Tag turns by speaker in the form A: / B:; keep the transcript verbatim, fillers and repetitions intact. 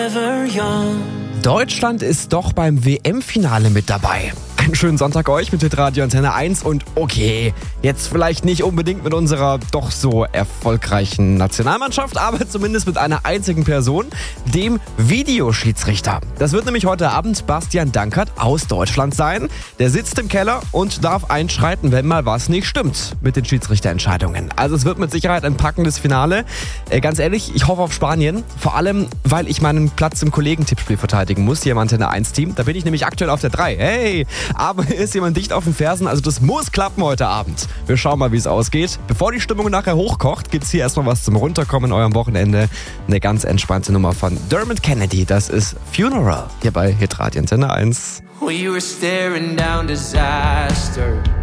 A: forever young.
B: Deutschland ist doch beim W M-Finale mit dabei. Einen schönen Sonntag euch mit Hitradio Antenne eins und okay, jetzt vielleicht nicht unbedingt mit unserer doch so erfolgreichen Nationalmannschaft, aber zumindest mit einer einzigen Person, dem Videoschiedsrichter. Das wird nämlich heute Abend Bastian Dankert aus Deutschland sein. Der sitzt im Keller und darf einschreiten, wenn mal was nicht stimmt mit den Schiedsrichterentscheidungen. Also es wird mit Sicherheit ein packendes Finale. Äh, ganz ehrlich, ich hoffe auf Spanien, vor allem, weil ich meinen Platz im Kollegentippspiel verteidigen muss, hier im Antenne eins Team. Da bin ich nämlich aktuell auf der drei. Hey! Aber ist jemand dicht auf den Fersen, also das muss klappen heute Abend. Wir schauen mal, wie es ausgeht. Bevor die Stimmung nachher hochkocht, gibt's hier erstmal was zum Runterkommen in eurem Wochenende. Eine ganz entspannte Nummer von Dermot Kennedy, das ist Funeral, hier bei Hitradio Antenne eins.
A: We were staring down disaster.